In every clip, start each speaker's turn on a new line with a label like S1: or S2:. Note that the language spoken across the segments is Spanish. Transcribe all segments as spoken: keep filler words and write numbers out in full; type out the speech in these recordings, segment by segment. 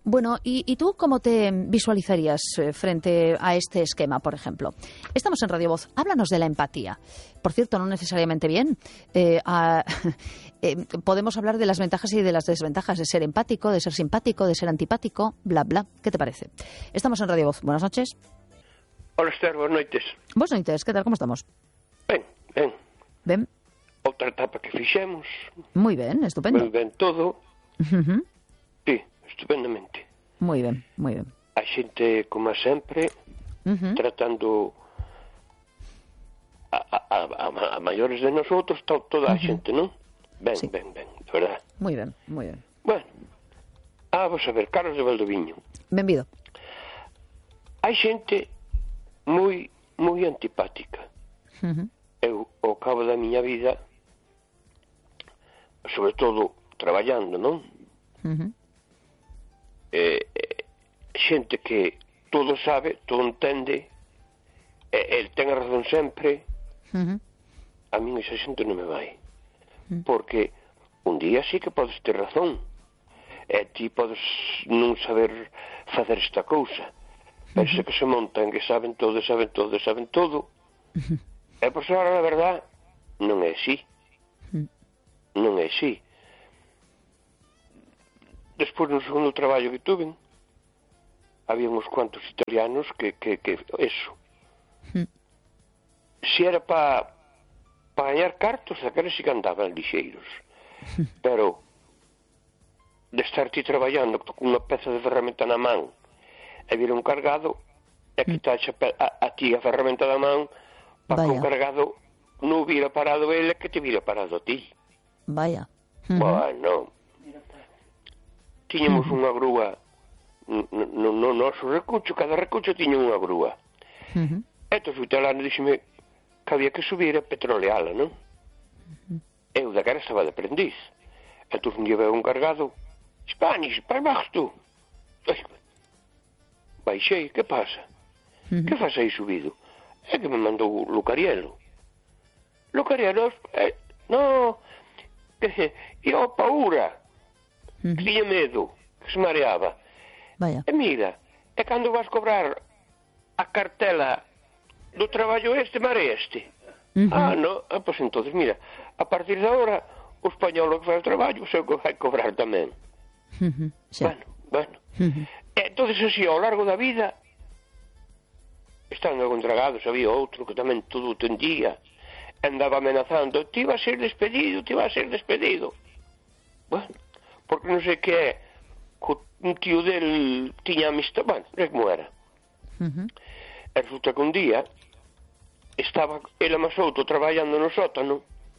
S1: Bueno, ¿y, y tú cómo te visualizarías eh, frente a este esquema, por ejemplo? Estamos en Radio Voz. Háblanos de la empatía. Por cierto, no necesariamente bien. Eh, a, eh, podemos hablar de las ventajas y de las desventajas de ser empático, de ser simpático, de ser antipático, bla, bla. ¿Qué te parece? Estamos en Radio Voz. Buenas noches.
S2: Hola, Esther, buenas noites.
S1: Buenas noites, ¿qué tal? ¿Cómo estamos?
S2: Ben, ben.
S1: Ben.
S2: Outra etapa que fixemos.
S1: Muy ben, estupendo.
S2: Ben, ben todo.
S1: Uh-huh.
S2: Sí, estupendamente.
S1: Moi ben, moi ben.
S2: A xente, como sempre, uh-huh. tratando a, a, a, a maiores de nosotros, to, toda a uh-huh. xente, non? Ben, sí. ben, ben, de verdad.
S1: Moi ben, moi ben.
S2: Bueno, ah, vamos a ver, Carlos de Valdoviño.
S1: Benvido.
S2: Hai xente moi, moi antipática.
S1: Uh-huh.
S2: Eu, ao cabo da miña vida, sobre todo traballando, non?
S1: Uh-huh.
S2: Eh, eh, xente que todo sabe, todo entende, eh, el ten a razón sempre.
S1: Uh-huh.
S2: A min esa xente non me vai. Uh-huh. Porque un día sí que podes ter razón, e ti podes non saber facer esta cousa, pero uh-huh. se que se montan que saben todo, saben todo, saben todo, uh-huh. e por ahora, na verdad, non é así. Uh-huh. Non é así. Despois, no segundo traballo que tuve, había uns cuantos italianos que, que, que eso. Uh-huh. Se era para pa gañar cartos, aqueles sí que andaban lixeiros. Uh-huh. Pero, de estar ti traballando con unha peza de ferramenta na man, e vir un cargado, e quitarche a, a ti a ferramenta da man, para que o cargado non hubiera parado ele, que te hubiera parado a ti.
S1: Vaya. Uh-huh.
S2: Bueno, tiñamos uh-huh. unha grúa no, no, no noso recucho, cada recucho tiña unha grúa. Uh-huh. Entón o italiano díxeme que había que subir a petroleala, non? Uh-huh. Eu da cara estaba de aprendiz. Entón un día veo un cargado, Spanish, para baixo tú. Baixei, que pasa? Uh-huh. Que faz aí subido? É que me mandou Lucarielo. Lucarielo, eh, no, que, e o Paura, uh-huh. que tiña medo, que se mareaba.
S1: Vaya.
S2: E mira, e cando vas cobrar a cartela do traballo este, mareaste. Uh-huh. Ah, no, ah, pois entonces, mira, a partir de agora, o español que faz o traballo, sei que vai cobrar tamén.
S1: Uh-huh. Sí.
S2: Bueno, bueno.
S1: Uh-huh.
S2: E entonces, así, ao largo da vida, estando contragados, había outro que tamén todo o tendía, andaba amenazando, ti va a ser despedido, ti va a ser despedido. Bueno, porque non sei que é, un tío del tiña amistad, bueno, é como era.
S1: Uh-huh.
S2: E resulta que un día estaba ele máis outro traballando no sótano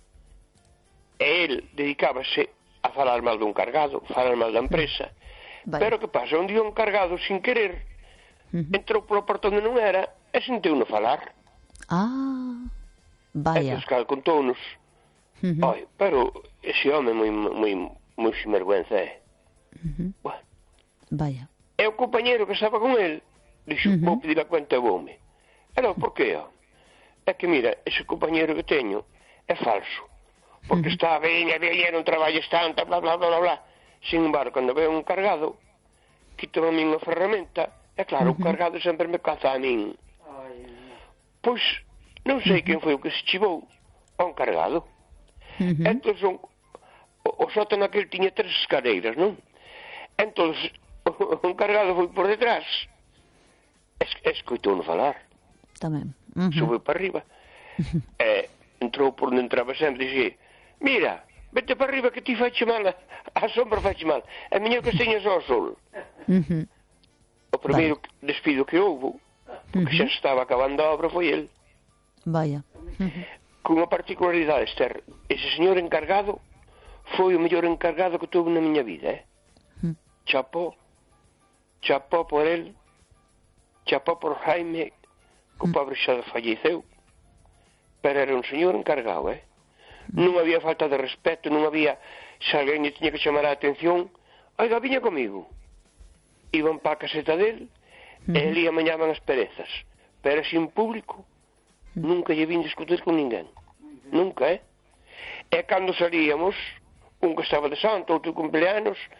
S2: e el dedicábase a falar mal dun cargado, falar mal da empresa. Vale. Pero que pasa, un día un cargado sin querer uh-huh. entrou polo portón onde non era e sentiu-no falar.
S1: Ah, vaya.
S2: E Pascal contounos. Uh-huh. Ai, pero ese home moi moi moi sinvergüenza é.
S1: Uh-huh.
S2: Bueno.
S1: Vaya.
S2: E o compañero que estaba con el dixo, uh-huh. vou pedir a cuenta ao home. E non, por que? É que mira, ese compañero que teño é falso. Porque uh-huh. está ben, e ben, non traballes tanto, bla, bla, bla, bla, bla. Sin embargo, cando veo un cargado, quito a min a ferramenta, e claro, uh-huh. o cargado sempre me caza a min. Pois, non sei uh-huh. quen foi o que se chivou a un cargado. Uh-huh. Entón, son, o, o sótano aquel tiña tres escaleiras, non? Entón, un cargado foi por detrás, es, escoitou-no falar.
S1: Tamén. Uh-huh.
S2: Subiu para arriba. Uh-huh. E entrou por onde entraba sempre e dixía, mira, vete para arriba que ti faiche mal, a sombra faiche mal, é mellor que esteñas ao sol.
S1: Uh-huh.
S2: O primeiro vale. despido que houve, porque uh-huh. xa estaba acabando a obra, foi el.
S1: Vaya. Uh-huh.
S2: Con unha particularidade, Esther, ese señor encargado foi o mellor encargado que tuve na miña vida, eh? Uh-huh. Chapó, chapó por el, chapó por Jaime, que o pobre xa falleceu, pero era un señor encargado, eh? Non había falta de respeto, non había, se alguén lle tiña que chamar a atención, oiga, viña comigo. Iban para a caseta del, uh-huh. e ali amañaban as perezas, pero así en público, uh-huh. nunca lle vin discutir con ninguén, nunca, eh? E cando salíamos, un que estaba de santo, outro cumpleanos,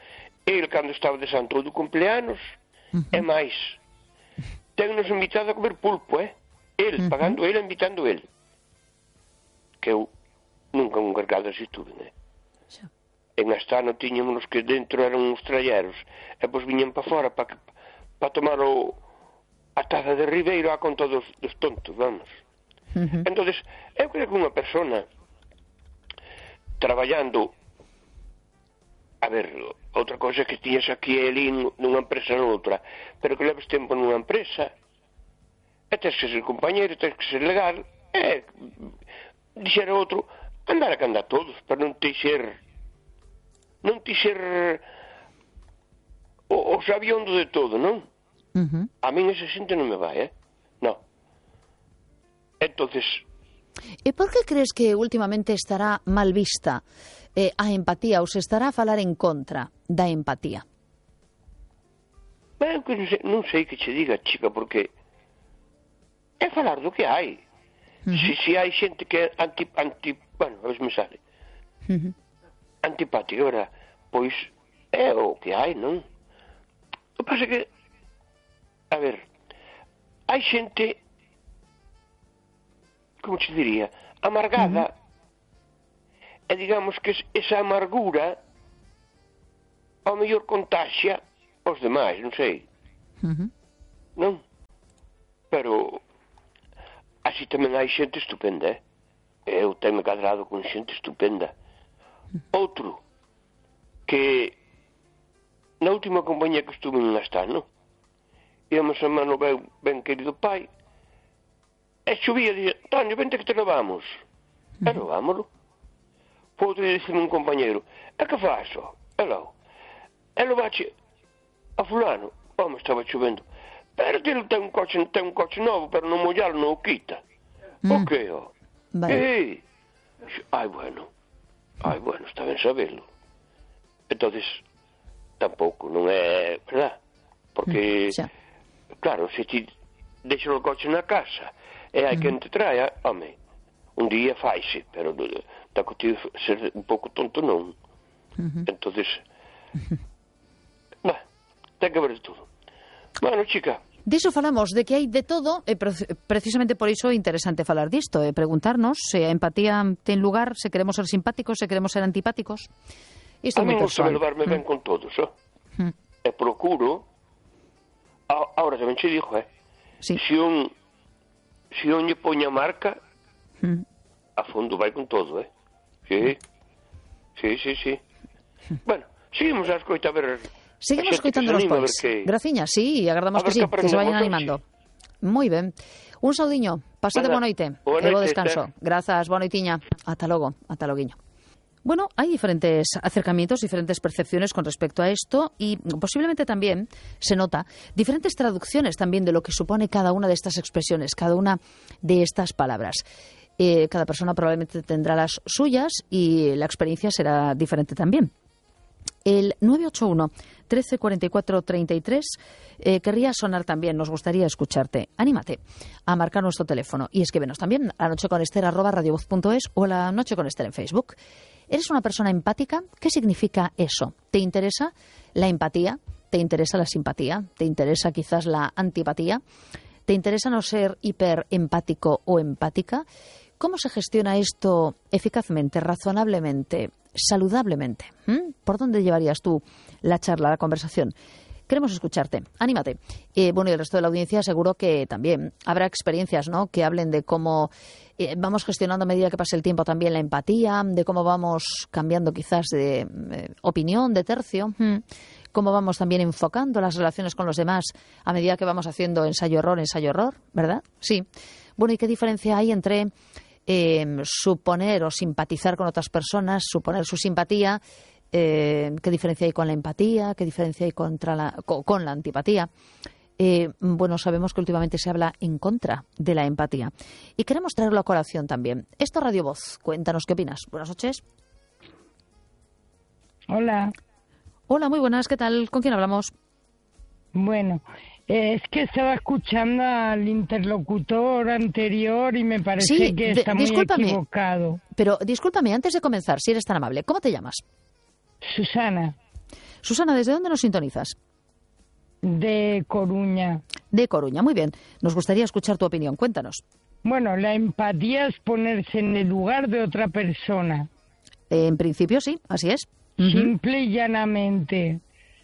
S2: el, cando estaba de santo do cumpleanos, uh -huh. e máis, tennos invitado a comer pulpo, eh? El, uh -huh. pagando ele, invitando ele. Que eu nunca un gargado así tuve, eh? Xa. En Astano tiñamos que dentro eran uns tralleros, e pois viñan para fora para pa tomar o, a taza de Ribeiro a conta dos, dos tontos, vamos. Uh -huh. Entonces, eu creo que unha persona traballando, a ver, outra cousa é que tiñas aquí e ali nunha empresa noutra, pero que leves tempo nunha empresa, e tens que ser compañeiro, tens que ser legal, e dixer outro, andar a candar todos, para non te ser non te ser o, o sabiondo de todo, non? Uh -huh. A min esa xente non me vai, eh? Non. Entonces...
S1: E por que crees que últimamente estará mal vista eh, a empatía, ou se estará a falar en contra da empatía?
S2: Ben, que non sei, non sei que che diga, chica, porque é falar do que hai. Uh -huh. Se, se hai xente que é anti... anti bueno, a ver se me sale. Uh -huh. Antipática, verdad? Pois é o que hai, non? O que pasa é que, a ver, hai xente, como te diría, amargada, uh -huh. e digamos que esa amargura ao mellor contaxia aos demais, non sei. Uh -huh. Non? Pero así tamén hai xente estupenda, eh? Eu tenho cadrado con xente estupenda. Outro, que na última compañía que estuve en Astano, íamos a mano ben, ben querido pai, e chovía e dixía, Toño, vente que te levamos. E levámoslo. Podo dicir un compañeiro, e que faço? E logo, e levache a fulano, home, estaba chovendo, pero ele ten un coche, ten un coche novo, pero non mollalo non o quita. Mm. O que, ó? Vale. E, ai, bueno, ai, bueno, está ben saberlo. Entonces, tampouco, non é, verdad? Porque, mm, claro, se ti deixas o coche na casa e hai mm. quen te traia, home, un día faise, pero está contigo ser un pouco tonto non. Mm -hmm. Entonces, bah, ten que ver de todo. Bueno, chica,
S1: diso falamos, de que hai de todo, e precisamente por iso é interesante falar disto, e preguntarnos se a empatía ten lugar, se queremos ser simpáticos, se queremos ser antipáticos. Isto
S2: a mí gusta levarme mm. ben con todos, eh? Mm. E procuro, a, ahora tamén che dixo, eh? Sí. Se un se un lle poña marca, mm. a fondo vai con todo, eh? Sí, sí, sí, sí. Mm. Bueno, seguimos a escoita a ver...
S1: Seguimos escoitando os pois. Que... Graciñas, sí, e agardamos que sí, que, que se vayan animando. Moi ben. Un saudiño, pasade boa noite. Boa noite, e bo descanso. Ter. Grazas, boa noitiña. Ata logo, ata loguiño. Bueno, hay diferentes acercamientos, diferentes percepciones con respecto a esto y posiblemente también se nota diferentes traducciones también de lo que supone cada una de estas expresiones, cada una de estas palabras. Eh, cada persona probablemente tendrá las suyas y la experiencia será diferente también. El nueve ocho uno, trece cuarenta y cuatro, treinta y tres eh, querría sonar también, nos gustaría escucharte. Anímate a marcar nuestro teléfono y escríbenos también a nocheconester arroba radiovoz punto es o a la Noche con Ester en Facebook. ¿Eres una persona empática? ¿Qué significa eso? ¿Te interesa la empatía? ¿Te interesa la simpatía? ¿Te interesa quizás la antipatía? ¿Te interesa no ser hiperempático o empática? ¿Cómo se gestiona esto eficazmente, razonablemente, saludablemente? ¿Mm? ¿Por dónde llevarías tú la charla, la conversación? Queremos escucharte. Anímate. Eh, bueno, y el resto de la audiencia seguro que también habrá experiencias, ¿no?, que hablen de cómo eh, vamos gestionando a medida que pase el tiempo también la empatía, de cómo vamos cambiando quizás de eh, opinión, de tercio, ¿Mm? cómo vamos también enfocando las relaciones con los demás a medida que vamos haciendo ensayo-error, ensayo-error, ¿verdad? Sí. Bueno, ¿y qué diferencia hay entre eh, suponer o simpatizar con otras personas, suponer su simpatía? Eh, ¿Qué diferencia hay con la empatía? ¿Qué diferencia hay contra la, con, con la antipatía? Eh, bueno, sabemos que últimamente se habla en contra de la empatía. Y queremos traerlo a colación también. Esto es Radio Voz. Cuéntanos qué opinas. Buenas noches.
S3: Hola.
S1: Hola, muy buenas. ¿Qué tal? ¿Con quién hablamos?
S3: Bueno, eh, es que estaba escuchando al interlocutor anterior y me parece
S1: sí,
S3: que está
S1: muy
S3: equivocado.
S1: Pero discúlpame, antes de comenzar, si eres tan amable, ¿cómo te llamas?
S3: Susana.
S1: Susana, ¿desde dónde nos sintonizas?
S3: De Coruña.
S1: De Coruña, muy bien. Nos gustaría escuchar tu opinión. Cuéntanos.
S3: Bueno, la empatía es ponerse en el lugar de otra persona.
S1: En principio sí, así es.
S3: Simple y llanamente.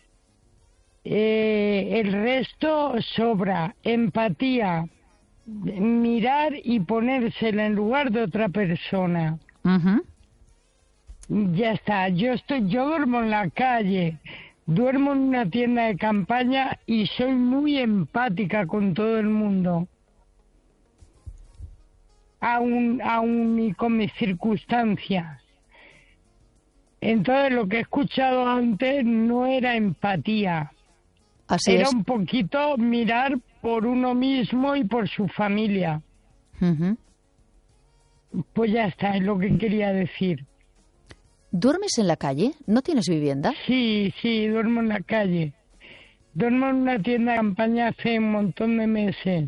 S3: Eh, el resto sobra. Empatía. Mirar y ponerse en el lugar de otra persona.
S1: Uh-huh.
S3: Ya está. Yo estoy, yo duermo en la calle. Duermo en una tienda de campaña y soy muy empática con todo el mundo. Aún, aún y con mis circunstancias. Entonces lo que he escuchado antes no era empatía.
S1: Así
S3: era
S1: es.
S3: un poquito mirar por uno mismo y por su familia.
S1: Uh-huh.
S3: Pues ya está, es lo que quería decir.
S1: ¿Duermes en la calle? ¿No tienes vivienda?
S3: Sí, sí, duermo en la calle. Duermo en una tienda de campaña hace un montón de meses.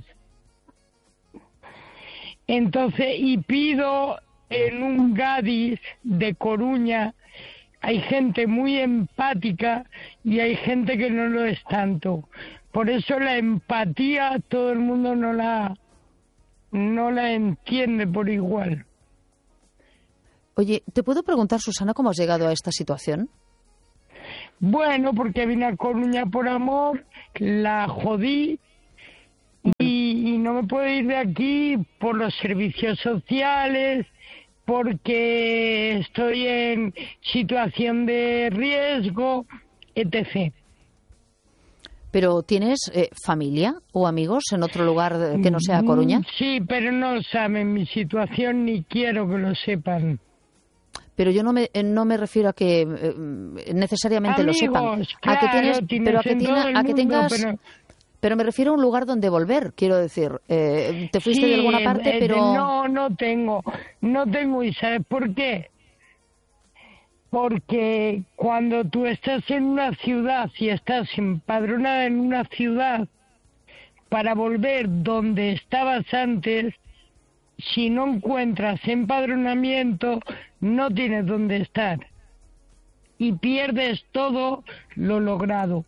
S3: Entonces, y pido en un Gadis de Coruña, hay gente muy empática y hay gente que no lo es tanto. Por eso la empatía todo el mundo no la, no la entiende por igual.
S1: Oye, ¿te puedo preguntar, Susana, cómo has llegado a esta situación?
S3: Bueno, porque vine a Coruña por amor, la jodí y, y no me puedo ir de aquí por los servicios sociales, porque estoy en situación de riesgo, etcétera.
S1: ¿Pero tienes eh, familia o amigos en otro lugar que no sea Coruña?
S3: Sí, pero no saben mi situación ni quiero que lo sepan.
S1: Pero yo no me no me refiero a que eh, necesariamente
S3: Amigos,
S1: lo sepan.
S3: claro,
S1: a que tienes,
S3: tienes
S1: pero a que,
S3: en
S1: tiene,
S3: todo el
S1: a que
S3: mundo,
S1: tengas.
S3: pero...
S1: Pero me refiero a un lugar donde volver, quiero decir. Eh, te fuiste
S3: sí,
S1: de alguna parte,
S3: eh,
S1: pero...
S3: No, no tengo, no tengo, ¿y sabes por qué? Porque cuando tú estás en una ciudad y estás empadronada en una ciudad, para volver donde estabas antes, si no encuentras empadronamiento, no tienes dónde estar. Y pierdes todo lo logrado.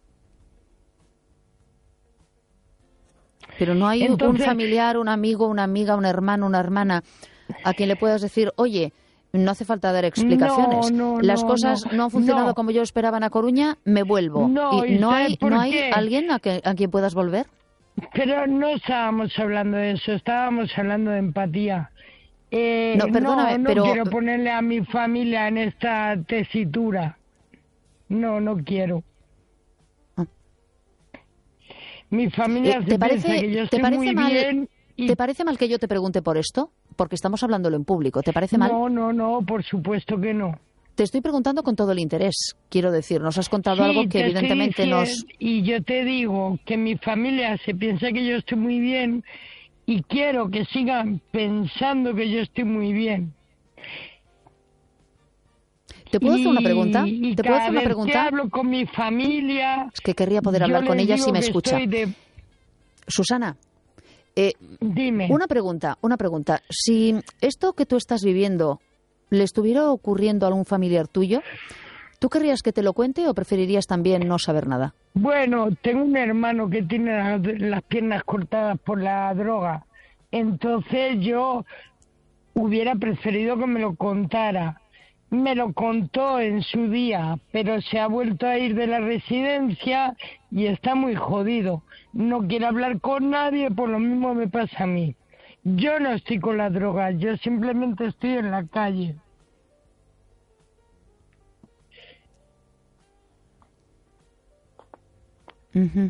S1: Pero no hay
S3: Entonces,
S1: un familiar, un amigo, una amiga, un hermano, una hermana a quien le puedas decir, oye, no hace falta dar explicaciones.
S3: No, no,
S1: Las
S3: no,
S1: cosas
S3: no,
S1: no han funcionado
S3: no.
S1: como yo esperaba en A Coruña, me vuelvo.
S3: No,
S1: ¿Y
S3: ¿y
S1: no
S3: sabes
S1: hay,
S3: por
S1: no hay
S3: qué?
S1: alguien a, que, a quien puedas volver?
S3: Pero no estábamos hablando de eso, estábamos hablando de empatía. Eh,
S1: No, perdóname,
S3: no, no
S1: pero...
S3: quiero ponerle a mi familia en esta tesitura. No, no quiero.
S1: Ah.
S3: Mi familia
S1: Eh,
S3: se
S1: ¿Te parece,
S3: piensa que yo
S1: ¿te
S3: estoy
S1: parece
S3: muy
S1: mal,
S3: bien y...
S1: ¿Te parece mal que yo te pregunte por esto? Porque estamos hablándolo en público. ¿Te parece mal?
S3: No, no, no, por supuesto que no.
S1: Te estoy preguntando con todo el interés, quiero decir. Nos has contado
S3: Sí,
S1: algo que
S3: te estoy
S1: evidentemente
S3: diciendo,
S1: nos...
S3: Y yo te digo que mi familia se piensa que yo estoy muy bien y quiero que sigan pensando que yo estoy muy bien.
S1: ¿Te puedo hacer una pregunta?
S3: Y, y
S1: ¿Te puedo
S3: cada
S1: hacer una
S3: vez
S1: pregunta?
S3: que hablo con mi familia...
S1: Es que querría poder
S3: yo
S1: hablar con
S3: les
S1: ella
S3: digo
S1: si me
S3: que
S1: escucha.
S3: estoy de...
S1: Susana, eh,
S3: Dime.
S1: una pregunta, una pregunta. Si esto que tú estás viviendo le estuviera ocurriendo a algún familiar tuyo, ¿tú querrías que te lo cuente o preferirías también no saber nada?
S3: Bueno, tengo un hermano que tiene las, las piernas cortadas por la droga. Entonces yo hubiera preferido que me lo contara. Me lo contó en su día, pero se ha vuelto a ir de la residencia y está muy jodido. No quiere hablar con nadie, por lo mismo me pasa a mí. Yo no estoy con la droga, yo simplemente estoy en la calle.
S1: Uh-huh.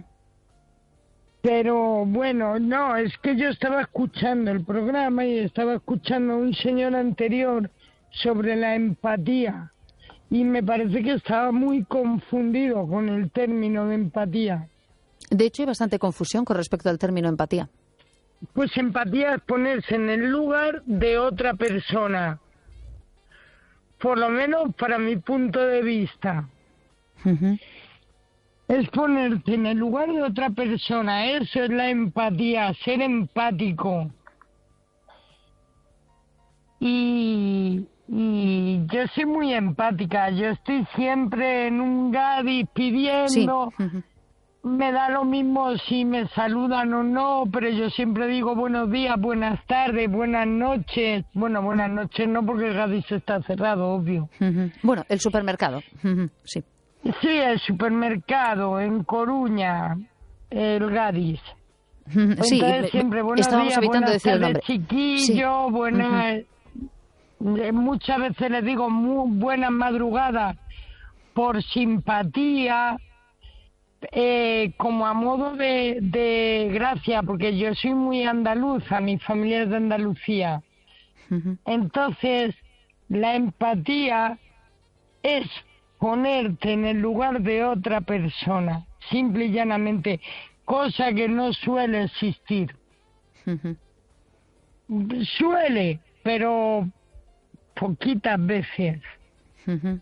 S3: Pero bueno, no, es que yo estaba escuchando el programa y estaba escuchando a un señor anterior sobre la empatía y me parece que estaba muy confundido con el término de empatía.
S1: De hecho, hay bastante confusión con respecto al término empatía.
S3: Pues empatía es ponerse en el lugar de otra persona, por lo menos para mi punto de vista.
S1: Uh-huh.
S3: Es ponerte en el lugar de otra persona, eso es la empatía, ser empático. Y, Y yo soy muy empática, yo estoy siempre en un Gadis pidiendo,
S1: Sí. Uh-huh.
S3: me da lo mismo si me saludan o no, pero yo siempre digo buenos días, buenas tardes, buenas noches. Bueno, buenas noches no, porque el Gadis está cerrado, obvio.
S1: Uh-huh. Bueno, el supermercado, uh-huh. Sí.
S3: Sí, el supermercado en Coruña, el Gadis.
S1: Uh-huh. Sí,
S3: Entonces siempre buenos
S1: estábamos
S3: días,
S1: evitando
S3: buenas
S1: decir el
S3: tardes,
S1: nombre.
S3: chiquillo,
S1: Sí.
S3: buenas... Uh-huh. Muchas veces les digo muy buenas madrugadas por simpatía, eh, como a modo de, de gracia, porque yo soy muy andaluza, mi familia es de Andalucía. Uh-huh. Entonces, la empatía es ponerte en el lugar de otra persona, simple y llanamente, cosa que no suele existir. Uh-huh. Suele, pero poquitas veces. Uh-huh.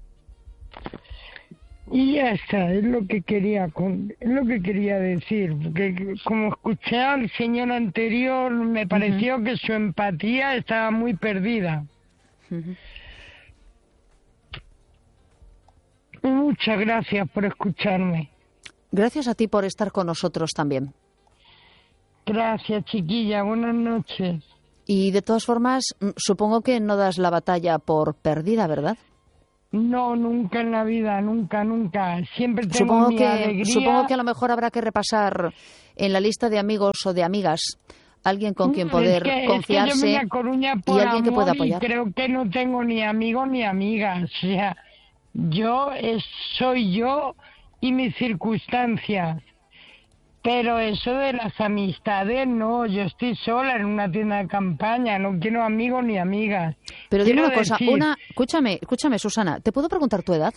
S3: Y ya está, es lo que quería con, es lo que quería decir, porque como escuché al señor anterior, me pareció uh-huh. que su empatía estaba muy perdida. Uh-huh. Muchas gracias por escucharme.
S1: Gracias a ti por estar con nosotros también.
S3: Gracias, chiquilla, buenas noches.
S1: Y de todas formas, supongo que no das la batalla por perdida, ¿verdad?
S3: No, nunca en la vida, nunca, nunca. Siempre tengo
S1: supongo
S3: mi
S1: que,
S3: alegría.
S1: Supongo que a lo mejor habrá que repasar en la lista de amigos o de amigas alguien con quien poder
S3: es que,
S1: confiarse
S3: es que yo vine a Coruña por
S1: y alguien
S3: amor
S1: que pueda apoyar.
S3: Y creo que no tengo ni amigos ni amigas. O sea, yo es, soy yo y mis circunstancias. Pero eso de las amistades, no, yo estoy sola en una tienda de campaña, no quiero amigos ni amigas.
S1: Pero dime
S3: quiero
S1: una cosa,
S3: decir...
S1: una, escúchame, escúchame, Susana, ¿te puedo preguntar tu edad?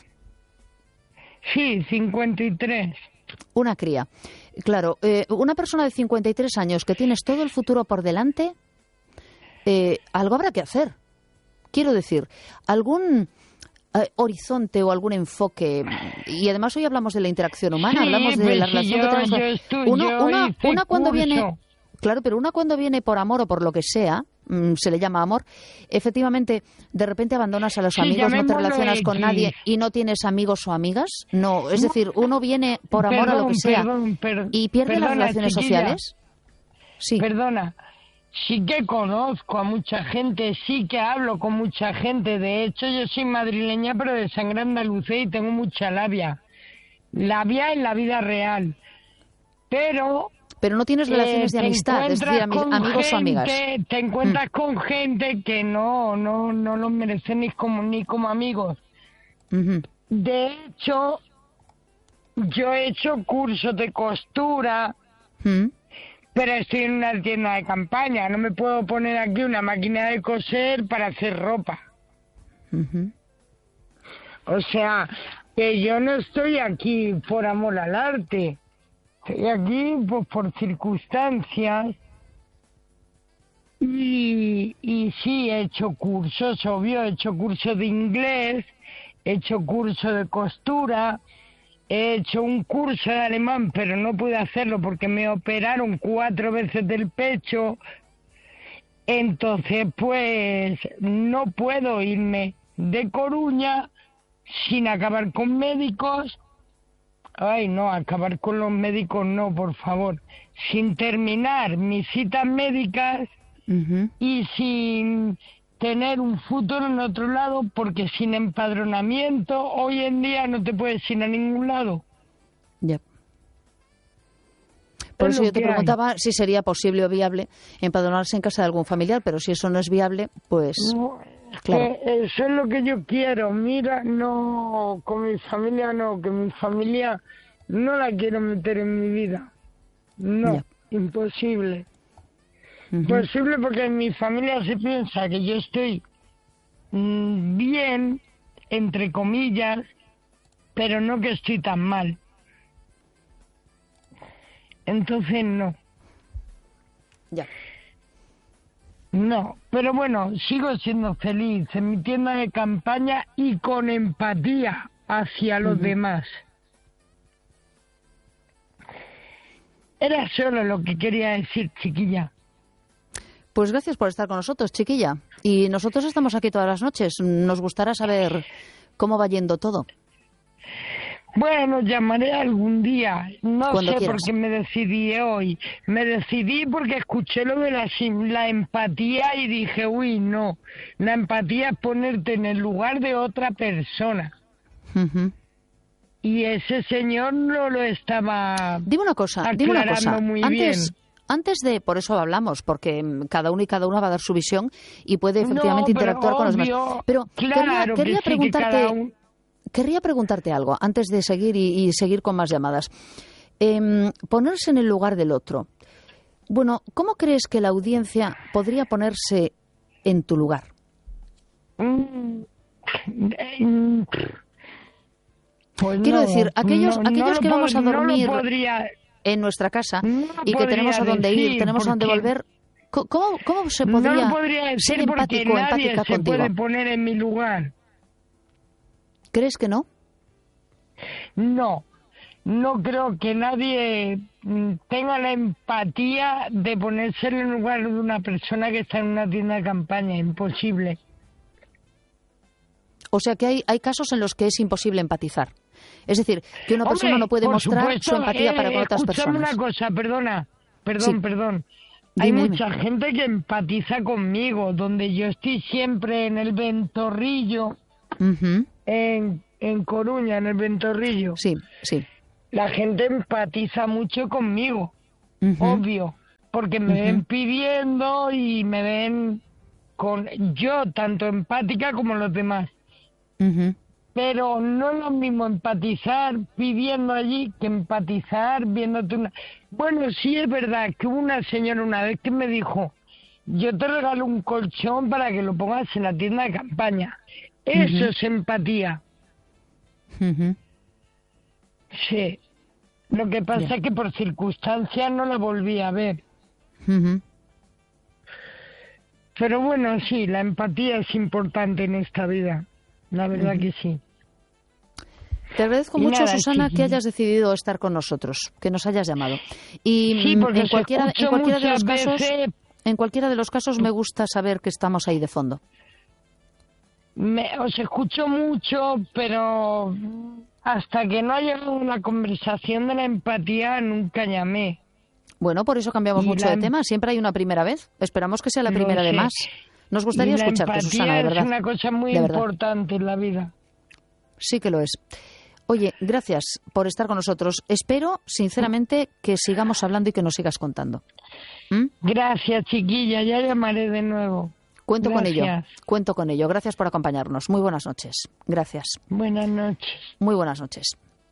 S3: Sí, cincuenta y tres.
S1: Una cría. Claro, eh, una persona de cincuenta y tres años que tienes todo el futuro por delante, eh, algo habrá que hacer. Quiero decir, algún... Eh, horizonte o algún enfoque, y además hoy hablamos de la interacción humana,
S3: sí,
S1: hablamos de la relación
S3: yo,
S1: que tenemos.
S3: Yo estoy,
S1: uno,
S3: yo
S1: una, una cuando
S3: curso.
S1: viene, claro, pero una cuando viene por amor o por lo que sea, mmm, se le llama amor, efectivamente, de repente abandonas a los
S3: sí,
S1: amigos, no te relacionas
S3: X.
S1: con nadie y no tienes amigos o amigas, no, es decir, uno viene por amor
S3: perdón,
S1: a lo que sea
S3: perdón, per,
S1: y pierde
S3: perdona,
S1: las relaciones
S3: chiquilla,
S1: sociales. Sí.
S3: Perdona. Sí que conozco a mucha gente, sí que hablo con mucha gente. De hecho, yo soy madrileña, pero de sangre andaluza y tengo mucha labia. Labia en la vida real. Pero...
S1: Pero no tienes relaciones
S3: eh,
S1: de amistad, es decir, ami amigos
S3: gente,
S1: o amigas.
S3: Te encuentras mm. con gente que no, no, no los merecen ni como, ni como amigos. Uh-huh. De hecho, yo he hecho cursos de costura... Uh-huh. Pero estoy en una tienda de campaña, no me puedo poner aquí una máquina de coser para hacer ropa. Uh-huh. O sea, que yo no estoy aquí por amor al arte, estoy aquí pues, por circunstancias. Y, y sí, he hecho cursos, obvio, he hecho cursos de inglés, he hecho cursos de costura... He hecho un curso de alemán, pero no pude hacerlo porque me operaron cuatro veces del pecho. Entonces, pues, no puedo irme de Coruña sin acabar con médicos. Ay, no, acabar con los médicos no, por favor. Sin terminar mis citas médicas uh-huh. y sin... tener un futuro en otro lado, porque sin empadronamiento hoy en día no te puedes ir a ningún lado.
S1: Ya. Por eso yo te preguntaba si sería posible o viable empadronarse en casa de algún familiar, pero si eso no es viable, pues...
S3: No,
S1: claro.
S3: Que eso es lo que yo quiero. Mira, no, con mi familia no, que mi familia no la quiero meter en mi vida. No, ya. Imposible. Uh-huh. Posible porque en mi familia se piensa que yo estoy mmm, bien, entre comillas, pero no que estoy tan mal. Entonces no.
S1: Ya.
S3: No, pero bueno, sigo siendo feliz en mi tienda de campaña y con empatía hacia los uh-huh. demás. Era solo lo que quería decir, chiquilla.
S1: Pues gracias por estar con nosotros, chiquilla. Y nosotros estamos aquí todas las noches. Nos gustará saber cómo va yendo todo.
S3: Bueno, llamaré algún día. No
S1: Cuando
S3: sé
S1: quieras.
S3: por qué me decidí hoy. Me decidí porque escuché lo de la, sim- la empatía y dije, uy, no. La empatía es ponerte en el lugar de otra persona.
S1: Ujú.
S3: Y ese señor no lo estaba
S1: Dime una cosa, dime una
S3: aclarando
S1: cosa.
S3: muy
S1: Antes,
S3: bien.
S1: antes de, por eso hablamos, porque mm, cada uno y cada una va a dar su visión y puede efectivamente
S3: No, pero
S1: interactuar con los demás.
S3: obvio,
S1: Pero
S3: claro
S1: querría,
S3: que
S1: querría
S3: sí, que
S1: preguntarte,
S3: cada un-
S1: querría preguntarte algo antes de seguir y, y seguir con más llamadas. Em, ponerse en el lugar del otro. Bueno, ¿cómo crees que la audiencia podría ponerse en tu lugar?
S3: Mm, mm, Pues
S1: Quiero
S3: no,
S1: decir, aquellos,
S3: no, no
S1: aquellos
S3: lo
S1: que vamos a
S3: pod- no lo
S1: dormir
S3: podría,
S1: en nuestra casa
S3: no lo
S1: y que tenemos a
S3: podría
S1: dónde ir,
S3: decir,
S1: tenemos a dónde
S3: porque-
S1: volver, co- ¿cómo, cómo se
S3: no
S1: podría,
S3: lo podría decir
S1: ser
S3: porque
S1: empático o
S3: nadie
S1: empática
S3: se
S1: contigo?
S3: puede poner en mi lugar.
S1: ¿Crees que no?
S3: No, no creo que nadie mm, tenga la empatía de ponerse en el lugar de una persona que está en una tienda de campaña. Imposible.
S1: O sea que hay, hay casos en los que es imposible empatizar. Es decir, que una persona
S3: Hombre,
S1: no puede
S3: por
S1: mostrar
S3: supuesto,
S1: su empatía
S3: eh,
S1: para con otras
S3: escúchame
S1: personas.
S3: una cosa, perdona, perdón,
S1: Sí.
S3: perdón. Hay
S1: Dime, dime.
S3: mucha gente que empatiza conmigo, donde yo estoy siempre en el Ventorrillo,
S1: Ujú.
S3: en, en Coruña, en el Ventorrillo.
S1: Sí, sí.
S3: La gente empatiza mucho conmigo,
S1: Ujú.
S3: obvio, porque me
S1: Ujú.
S3: ven pidiendo y me ven con yo tanto empática como los demás.
S1: Ujú.
S3: Pero no es lo mismo empatizar pidiendo allí que empatizar viéndote una... Bueno, sí es verdad que hubo una señora una vez que me dijo, yo te regalo un colchón para que lo pongas en la tienda de campaña. Eso
S1: Ujú.
S3: es empatía.
S1: Ujú.
S3: Sí. Lo que pasa
S1: Ya.
S3: es que por circunstancias no la volví a ver.
S1: Ujú.
S3: Pero bueno, sí, la empatía es importante en esta vida. La verdad
S1: Ujú.
S3: que sí.
S1: Te agradezco
S3: Y
S1: mucho,
S3: nada,
S1: Susana, que
S3: chiquillo.
S1: hayas decidido estar con nosotros, que nos hayas llamado. Y
S3: Sí,
S1: mm,
S3: porque
S1: en
S3: os
S1: cualquiera, en
S3: escucho
S1: cualquiera de los
S3: muchas
S1: casos,
S3: veces.
S1: en cualquiera de los casos me gusta saber que estamos ahí de fondo.
S3: Me, os escucho mucho, pero hasta que no haya una conversación de la empatía, nunca llamé.
S1: Bueno, por eso cambiamos
S3: Y
S1: mucho
S3: la
S1: de
S3: em-
S1: tema. Siempre hay una primera vez. Esperamos que sea la
S3: Lo
S1: primera de
S3: sé.
S1: más. Nos gustaría
S3: Y la
S1: escucharte,
S3: empatía
S1: Susana, de verdad.
S3: es una cosa muy
S1: De verdad.
S3: importante en la vida.
S1: Sí que lo es. Oye, gracias por estar con nosotros. Espero, sinceramente, que sigamos hablando y que nos sigas contando. ¿Mm?
S3: Gracias, chiquilla, ya llamaré de nuevo.
S1: Cuento con ello.
S3: Gracias.
S1: Cuento con ello. Gracias por acompañarnos. Muy buenas noches. Gracias.
S3: Buenas noches.
S1: Muy buenas noches.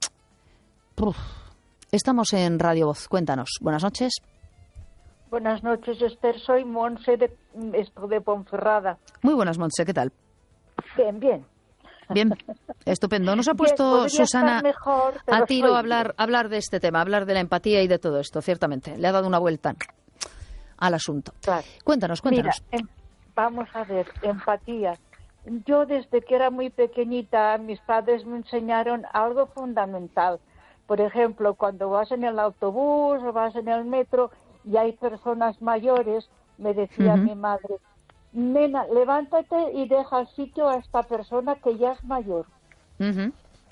S1: Uf. Estamos en Radio Voz. Cuéntanos. Buenas noches.
S4: Buenas noches, Esther. Soy Monse de, esto de Ponferrada.
S1: Muy buenas, Montse. ¿Qué tal?
S4: Bien, bien.
S1: Bien. Estupendo. Nos ha
S4: Bien,
S1: puesto
S4: podría
S1: Susana
S4: estar mejor, pero
S1: a tiro
S4: estoy
S1: a hablar, a hablar de este tema, a hablar de la empatía y de todo esto, ciertamente. Le ha dado una vuelta al asunto.
S4: Claro.
S1: Cuéntanos,
S4: Mira,
S1: cuéntanos.
S4: em- vamos a ver, empatía. Yo desde que era muy pequeñita, mis padres me enseñaron algo fundamental. Por ejemplo, cuando vas en el autobús o vas en el metro y hay personas mayores, me decía
S1: Ujú.
S4: mi madre, nena, levántate y deja el sitio a esta persona que ya es mayor.
S1: Ujú.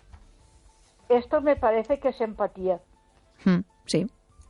S4: Esto me parece que es empatía.
S1: Mm, sí.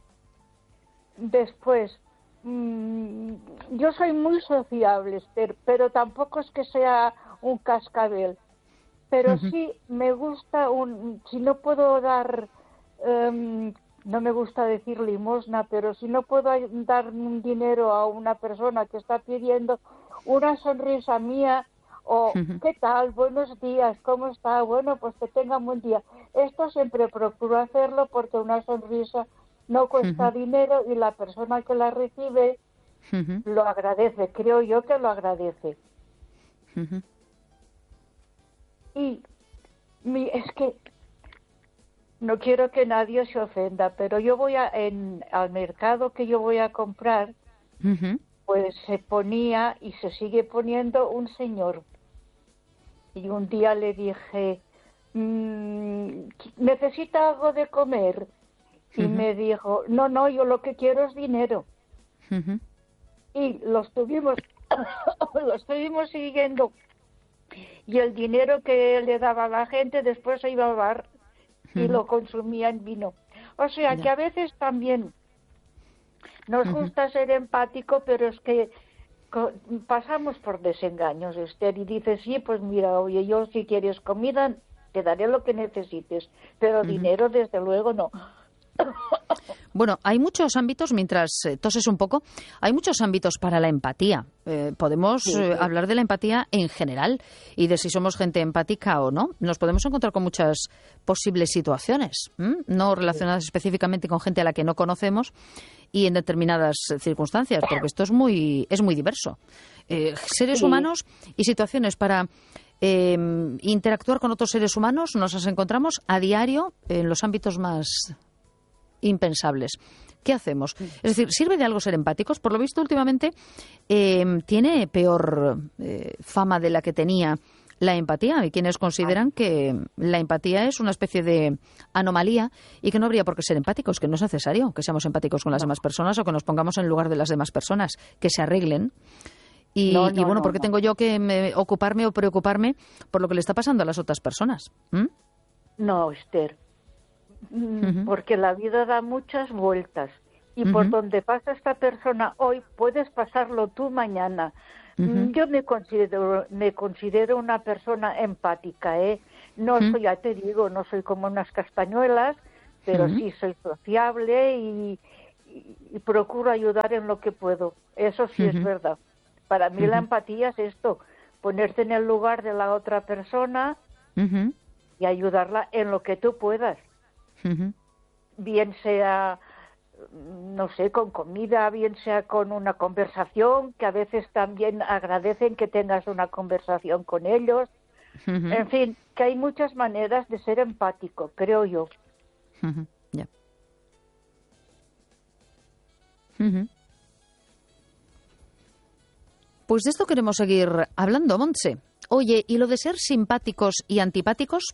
S4: Después, mmm, yo soy muy sociable, Esther, pero tampoco es que sea un cascabel. Pero
S1: Ujú.
S4: sí me gusta, un, si no puedo dar, em, no me gusta decir limosna, pero si no puedo dar un dinero a una persona que está pidiendo una sonrisa mía, o
S1: Ujú.
S4: ¿qué tal? Buenos días, ¿cómo está? Bueno, pues que tenga un buen día. Esto siempre procuro hacerlo porque una sonrisa no cuesta
S1: Ujú.
S4: dinero y la persona que la recibe
S1: Ujú.
S4: lo agradece, creo yo que lo agradece.
S1: Ujú.
S4: Y mi, es que no quiero que nadie se ofenda, pero yo voy a, en, al mercado que yo voy a comprar,
S1: Ujú.
S4: pues se ponía y se sigue poniendo un señor. Y un día le dije, mmm, ¿necesita algo de comer? Y
S1: Ujú.
S4: me dijo, no, no, yo lo que quiero es dinero.
S1: Ujú.
S4: y lo estuvimos, lo estuvimos siguiendo. Y el dinero que le daba a la gente después se iba al bar y uh-huh. lo consumía en vino. O sea, yeah. que a veces también nos uh-huh. gusta ser empático, pero es que pasamos por desengaños, Esther, y dices, sí, pues mira, oye, yo si quieres comida, te daré lo que necesites, pero uh-huh. dinero, desde luego, no.
S1: Bueno, hay muchos ámbitos, mientras eh, toses un poco, hay muchos ámbitos para la empatía. Eh, podemos sí, sí. Eh, hablar de la empatía en general y de si somos gente empática o no. Nos podemos encontrar con muchas posibles situaciones, ¿m? no relacionadas sí. específicamente con gente a la que no conocemos y en determinadas circunstancias, porque esto es muy, es muy diverso. Eh, seres sí. humanos y situaciones para eh, interactuar con otros seres humanos nos las encontramos a diario en los ámbitos más impensables. ¿Qué hacemos? Es decir, ¿sirve de algo ser empáticos? Por lo visto, últimamente eh, tiene peor eh, fama de la que tenía la empatía. Hay quienes consideran que la empatía es una especie de anomalía y que no habría por qué ser empáticos, que no es necesario que seamos empáticos con las demás personas o que nos pongamos en lugar de las demás personas, que se arreglen. Y, no, no, y bueno, ¿por qué no, tengo yo que me, ocuparme o preocuparme por lo que le está pasando a las otras personas? ¿Mm?
S4: No, Esther. Uh-huh. Porque la vida da muchas vueltas y uh-huh. por donde pasa esta persona hoy puedes pasarlo tú mañana. Uh-huh. Yo me considero me considero una persona empática, ¿eh? No uh-huh. soy, ya te digo, no soy como unas castañuelas, pero uh-huh. sí soy sociable y, y, y procuro ayudar en lo que puedo. Eso sí uh-huh. es verdad. Para mí uh-huh. la empatía es esto, ponerte en el lugar de la otra persona uh-huh. y ayudarla en lo que tú puedas. Uh-huh. Bien sea, no sé, con comida, bien sea con una conversación, que a veces también agradecen que tengas una conversación con ellos. Uh-huh. En fin, que hay muchas maneras de ser empático, creo yo.
S1: Uh-huh. Yeah. Uh-huh. Pues de esto queremos seguir hablando, Montse. Oye, ¿y lo de ser simpáticos y antipáticos?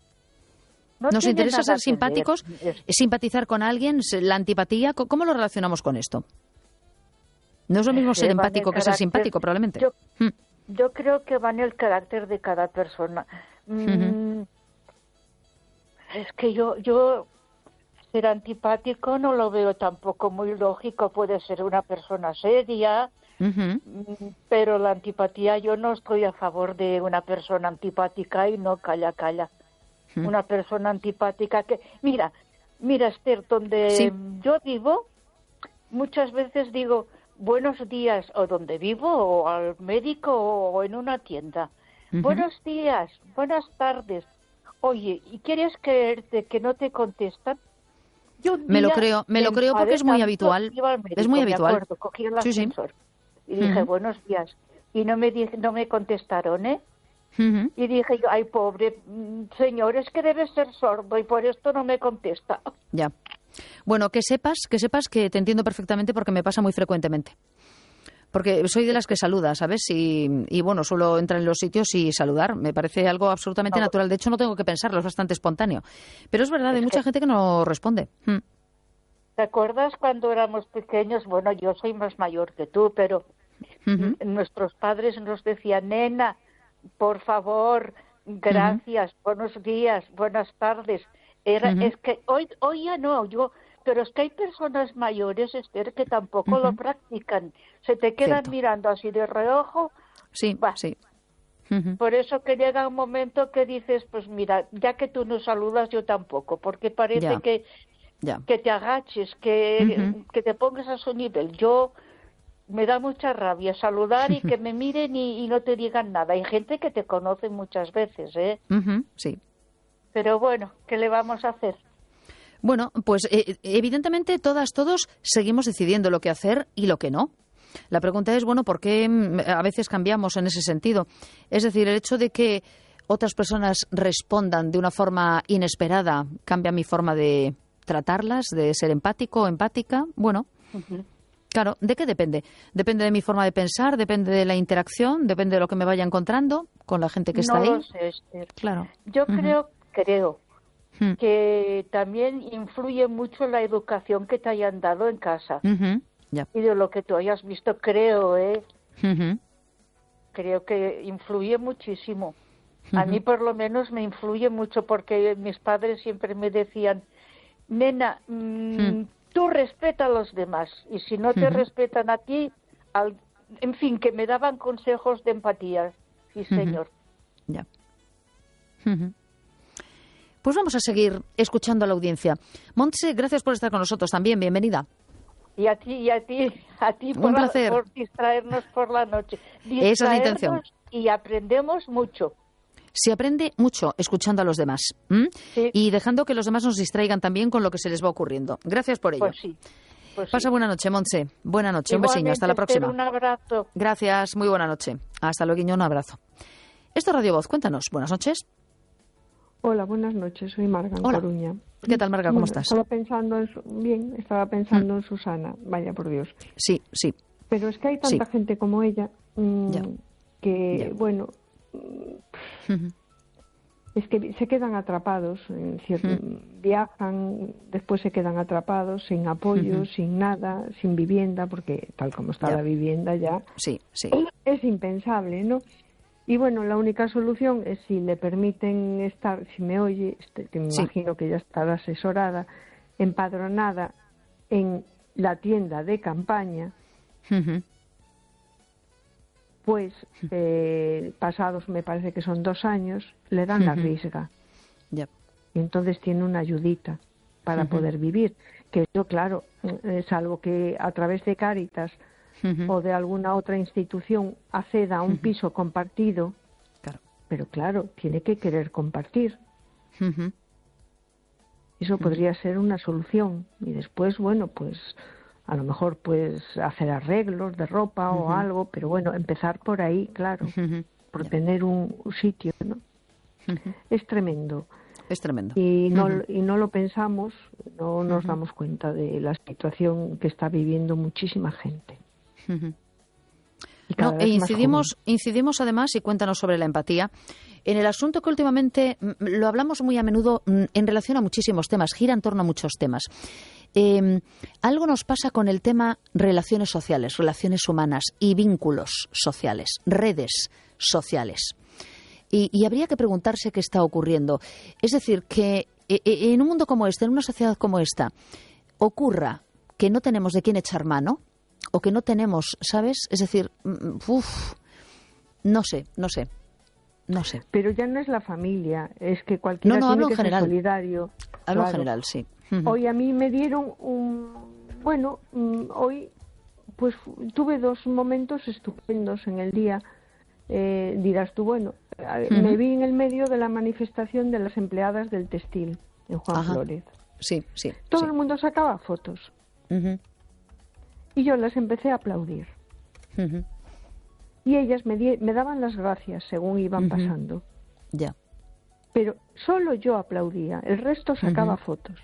S1: No ¿Nos interesa ser simpáticos? ¿Simpatizar con alguien? ¿La antipatía? ¿Cómo lo relacionamos con esto? No es lo mismo ser empático que ser simpático, probablemente.
S4: Yo, hmm. yo creo que va en el carácter de cada persona. Uh-huh. Mm, es que yo, yo ser antipático no lo veo tampoco muy lógico. Puede ser una persona seria, uh-huh. pero la antipatía, yo no estoy a favor de una persona antipática y no calla, calla. Una persona antipática que... Mira, mira, Esther, donde sí. yo vivo, muchas veces digo buenos días, o donde vivo, o al médico, o en una tienda. Uh-huh. Buenos días, buenas tardes. Oye, ¿y quieres creerte que no te contestan? Yo
S1: me lo creo, me lo creo porque es muy habitual.
S4: Médico,
S1: es muy habitual.
S4: Acuerdo, cogí el ascensor sí, sí. y dije uh-huh. buenos días. Y no me, dije, no me contestaron, ¿eh? Uh-huh. Y dije yo, ay, pobre señor, es que debe ser sordo y por esto no me contesta.
S1: Ya. Bueno, que sepas, que sepas que te entiendo perfectamente porque me pasa muy frecuentemente. Porque soy de las que saluda, ¿sabes? Y, y bueno, suelo entrar en los sitios y saludar. Me parece algo absolutamente no. natural. De hecho, no tengo que pensarlo, es bastante espontáneo. Pero es verdad, es hay mucha que... gente que no responde. Hmm.
S4: ¿Te acuerdas cuando éramos pequeños? Bueno, yo soy más mayor que tú, pero uh-huh. nuestros padres nos decían, nena, por favor, gracias, uh-huh. buenos días, buenas tardes. Era, uh-huh. Es que hoy, hoy ya no, yo, pero es que hay personas mayores, Esther, que tampoco uh-huh. lo practican. Se te quedan Cierto. mirando así de reojo.
S1: Sí, bah. sí. Uh-huh.
S4: Por eso que llega un momento que dices, pues mira, ya que tú no saludas, yo tampoco, porque parece
S1: ya.
S4: que,
S1: ya.
S4: que te agaches, que,
S1: uh-huh.
S4: que te pongas a su nivel. Yo... Me da mucha rabia saludar y que me miren y, y no te digan nada. Hay gente que te conoce muchas veces, ¿eh?
S1: Uh-huh, sí.
S4: Pero bueno, ¿qué le vamos a hacer?
S1: Bueno, pues eh, evidentemente todas, todos seguimos decidiendo lo que hacer y lo que no. La pregunta es, bueno, ¿por qué a veces cambiamos en ese sentido? Es decir, el hecho de que otras personas respondan de una forma inesperada cambia mi forma de tratarlas, de ser empático o empática. Bueno... Uh-huh. Claro, ¿de qué depende? Depende de mi forma de pensar, depende de la interacción, depende de lo que me vaya encontrando con la gente que está
S4: no
S1: ahí.
S4: No lo sé, Esther.
S1: Claro.
S4: Yo uh-huh. creo, creo
S1: uh-huh.
S4: que también influye mucho la educación que te hayan dado en casa.
S1: Uh-huh. Ya.
S4: Y de lo que tú hayas visto, creo, ¿eh?
S1: Uh-huh.
S4: Creo que influye muchísimo.
S1: Uh-huh.
S4: A mí por lo menos me influye mucho porque mis padres siempre me decían, nena, mmm, uh-huh. tú respeta a los demás y si no te uh-huh. respetan a ti, al... en fin, que me daban consejos de empatía. Sí, señor.
S1: Uh-huh. Ya. Uh-huh. Pues vamos a seguir escuchando a la audiencia. Montse, gracias por estar con nosotros también. Bienvenida.
S4: Y a ti, y a ti, a ti por,
S1: Un placer.
S4: La, por distraernos por la noche.
S1: Esa es la intención.
S4: Y aprendemos mucho.
S1: Se aprende mucho escuchando a los demás. ¿Mm?
S4: Sí.
S1: Y dejando que los demás nos distraigan también con lo que se les va ocurriendo. Gracias por ello.
S4: Pues sí. Pues
S1: Pasa
S4: sí.
S1: buena noche, Montse. Buena noche.
S4: Igualmente,
S1: un besiño. Hasta la próxima.
S4: Un abrazo.
S1: Gracias. Muy buena noche. Hasta luego, un abrazo. Esto es Radio Voz. Cuéntanos. Buenas noches.
S5: Hola, buenas noches. Soy Marga, en
S1: Hola.
S5: Coruña.
S1: ¿Qué tal, Marga? ¿Cómo
S5: bueno,
S1: estás?
S5: Estaba pensando en su... Bien, estaba pensando
S1: mm.
S5: en Susana. Vaya, por Dios.
S1: Sí, sí.
S5: Pero es que hay tanta
S1: sí.
S5: gente como ella mmm,
S1: ya.
S5: que,
S1: ya.
S5: bueno, uh-huh. es que se quedan atrapados. En cierto, uh-huh. Viajan, después se quedan atrapados, sin apoyo, uh-huh. sin nada, sin vivienda, porque tal como está
S1: ya.
S5: la vivienda ya,
S1: sí, sí.
S5: es impensable, ¿no? Y bueno, la única solución es si le permiten estar, si me oye, que me
S1: sí.
S5: imagino que ya estará asesorada, empadronada en la tienda de campaña,
S1: uh-huh.
S5: pues eh, pasados, me parece que son dos años, le dan uh-huh. la risga.
S1: Yep.
S5: Y entonces tiene una ayudita para uh-huh. poder vivir. Que yo, claro, eh, salvo que a través de Cáritas Uh-huh. o de alguna otra institución acceda a un uh-huh. piso compartido,
S1: claro.
S5: pero claro, tiene que querer compartir.
S1: Uh-huh.
S5: Eso uh-huh. podría ser una solución. Y después, bueno, pues a lo mejor pues hacer arreglos de ropa uh-huh. o algo, pero bueno, empezar por ahí, claro, uh-huh. por yeah. tener un, un sitio, ¿no? Uh-huh. Es tremendo.
S1: Es tremendo.
S5: Y no,
S1: uh-huh.
S5: y no lo pensamos, no nos uh-huh. damos cuenta de la situación que está viviendo muchísima gente.
S1: Uh-huh. No, e incidimos, incidimos además, y cuéntanos sobre la empatía, en el asunto que últimamente lo hablamos muy a menudo en relación a muchísimos temas, gira en torno a muchos temas. Eh, algo nos pasa con el tema relaciones sociales, relaciones humanas y vínculos sociales, redes sociales. Y, y habría que preguntarse qué está ocurriendo. Es decir, que en un mundo como este, en una sociedad como esta, ocurra que no tenemos de quién echar mano, o que no tenemos, ¿sabes? Es decir, uff, no sé, no sé, no sé.
S5: Pero ya no es la familia, es que cualquiera
S1: no, no,
S5: tiene
S1: hablo
S5: que
S1: en general.
S5: ser solidario.
S1: Hablo
S5: claro.
S1: en general, sí. Uh-huh.
S5: Hoy a mí me dieron un... Bueno, hoy pues tuve dos momentos estupendos en el día. Eh, dirás tú, bueno, uh-huh. me vi en el medio de la manifestación de las empleadas del textil en Juan
S1: Ajá.
S5: Flórez.
S1: Sí, sí.
S5: Todo
S1: sí.
S5: el mundo sacaba fotos.
S1: Uh-huh.
S5: Y yo las empecé a aplaudir.
S1: Uh-huh.
S5: Y ellas me, di- me daban las gracias según iban uh-huh. pasando.
S1: Ya. Yeah.
S5: Pero solo yo aplaudía, el resto sacaba uh-huh. fotos.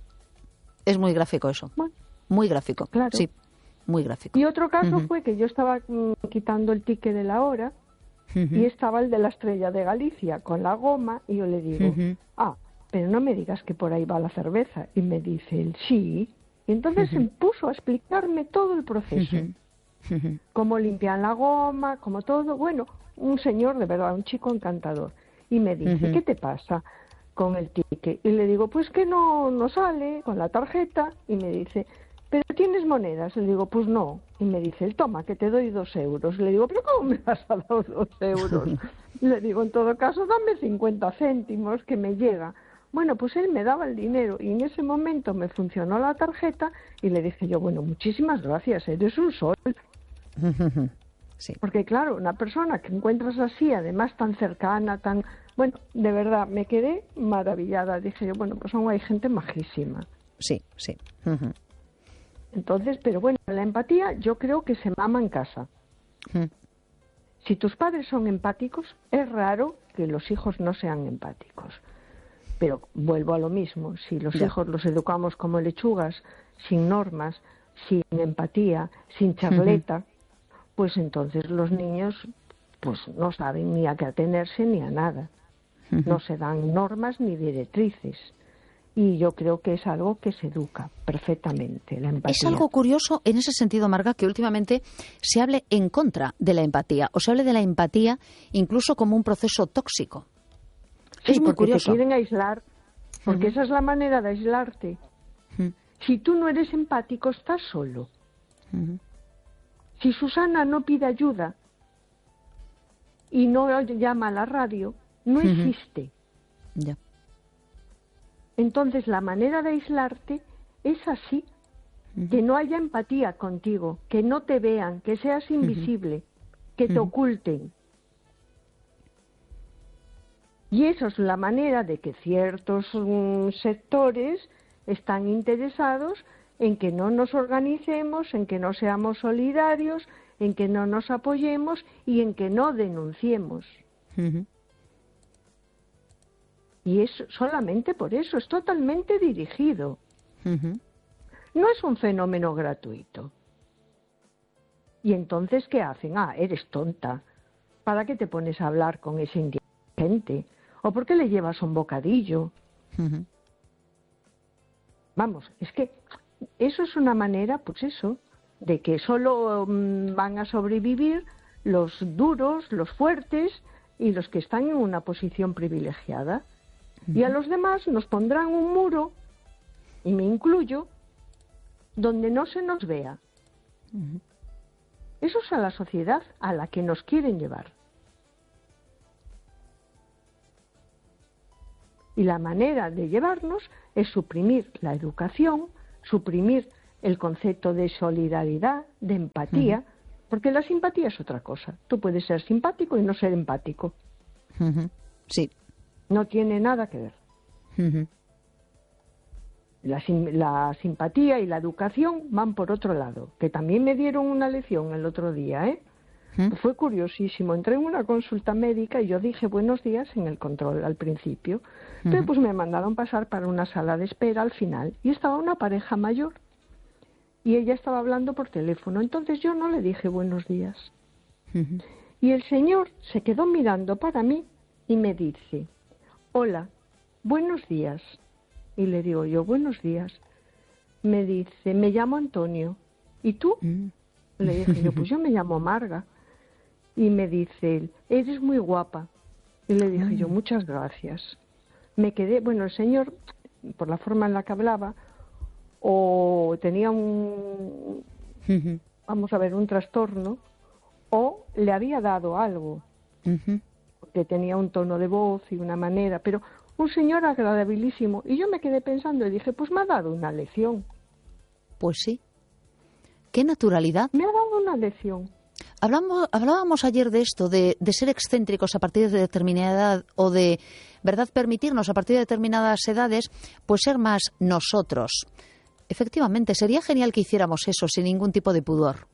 S1: Es muy gráfico eso. Bueno, muy gráfico.
S5: Claro.
S1: Sí, muy gráfico.
S5: Y otro caso
S1: uh-huh.
S5: fue que yo estaba mm, quitando el ticket de la hora
S1: uh-huh.
S5: y estaba el de la Estrella de Galicia con la goma y yo le digo, uh-huh. ah, pero no me digas que por ahí va la cerveza. Y me dice él, sí. Y entonces uh-huh. se puso a explicarme todo el proceso.
S1: Uh-huh. Uh-huh.
S5: Cómo limpian la goma, cómo todo. Bueno, un señor de verdad, un chico encantador. Y me dice, uh-huh. ¿qué te pasa con el ticket? Y le digo, pues que no, no sale con la tarjeta. Y me dice, ¿pero tienes monedas? Le digo, pues no. Y me dice, toma, que te doy dos euros. Le digo, ¿pero cómo me vas a dar dos euros? Le digo, en todo caso, dame cincuenta céntimos que me llega. Bueno, pues él me daba el dinero y en ese momento me funcionó la tarjeta y le dije yo, bueno, muchísimas gracias, eres un sol.
S1: Sí.
S5: Porque claro, una persona que encuentras así, además tan cercana, tan... Bueno, de verdad, me quedé maravillada. Dije yo, bueno, pues aún hay gente majísima.
S1: Sí, sí. Uh-huh.
S5: Entonces, pero bueno, la empatía yo creo que se mama en casa.
S1: Uh-huh.
S5: Si tus padres son empáticos, es raro que los hijos no sean empáticos. Pero vuelvo a lo mismo, si los ya. hijos los educamos como lechugas, sin normas, sin empatía, sin charleta, uh-huh. pues entonces los niños pues no saben ni a qué atenerse ni a nada. Uh-huh. No se dan normas ni directrices. Y yo creo que es algo que se educa perfectamente, la empatía.
S1: Es algo curioso en ese sentido, Marga, que últimamente se hable en contra de la empatía, o se hable de la empatía incluso como un proceso tóxico.
S5: Sí,
S1: es muy
S5: porque
S1: curioso.
S5: te quieren aislar, porque
S1: Uh-huh.
S5: esa es la manera de aislarte.
S1: Uh-huh.
S5: Si tú no eres empático, estás solo.
S1: Uh-huh.
S5: Si Susana no pide ayuda y no llama a la radio, no
S1: Uh-huh.
S5: existe.
S1: Ya.
S5: Entonces la manera de aislarte es así,
S1: Uh-huh.
S5: que no haya empatía contigo, que no te vean, que seas invisible, uh-huh. que te
S1: Uh-huh.
S5: oculten. Y eso es la manera de que ciertos um, sectores están interesados en que no nos organicemos, en que no seamos solidarios, en que no nos apoyemos y en que no denunciemos.
S1: Uh-huh.
S5: Y es solamente por eso, es totalmente dirigido.
S1: Uh-huh.
S5: No es un fenómeno gratuito. Y entonces, ¿qué hacen? Ah, eres tonta. ¿Para qué te pones a hablar con ese indigente? ¿O por qué le llevas un bocadillo?
S1: Uh-huh.
S5: Vamos, es que eso es una manera, pues eso, de que solo um, van a sobrevivir los duros, los fuertes y los que están en una posición privilegiada. Uh-huh. Y a los demás nos pondrán un muro, y me incluyo, donde no se nos vea. Uh-huh. Eso es a la sociedad a la que nos quieren llevar. Y la manera de llevarnos es suprimir la educación, suprimir el concepto de solidaridad, de empatía, uh-huh. porque la simpatía es otra cosa. Tú puedes ser simpático y no ser empático.
S1: Uh-huh. Sí.
S5: No tiene nada que ver.
S1: Uh-huh.
S5: La, la simpatía y la educación van por otro lado, que también me dieron una lección el otro día, ¿eh? Uh-huh. Fue curiosísimo. Entré en una consulta médica y yo dije buenos días en el control al principio, uh-huh. pero pues me mandaron pasar para una sala de espera al final y estaba una pareja mayor y ella estaba hablando por teléfono, entonces yo no le dije buenos días. Uh-huh. Y el señor se quedó mirando para mí y me dice, hola, buenos días. Y le digo yo, buenos días. Me dice, me llamo Antonio. ¿Y tú? Uh-huh. Le dije yo, pues yo me llamo Marga. Y me dice él, eres muy guapa. Y le dije uh-huh. yo, muchas gracias. Me quedé, bueno, el señor, por la forma en la que hablaba, o tenía un, uh-huh. vamos a ver, un trastorno, o le había dado algo, uh-huh. que tenía un tono de voz y una manera, pero un señor agradabilísimo. Y yo me quedé pensando y dije, pues me ha dado una lección.
S1: Pues sí. ¿Qué naturalidad?
S5: Me ha dado una lección.
S1: Hablamos, hablábamos ayer de esto, de, de ser excéntricos a partir de determinada edad o de, ¿verdad?, permitirnos a partir de determinadas edades, pues ser más nosotros. Efectivamente, sería genial que hiciéramos eso sin ningún tipo de pudor.